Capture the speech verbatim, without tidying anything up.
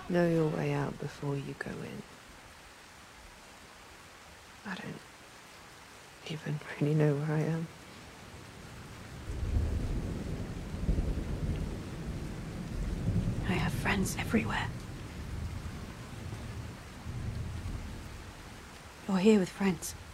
Know your way out before you go in. I don't even really know where I am. I have friends everywhere. You're here with friends.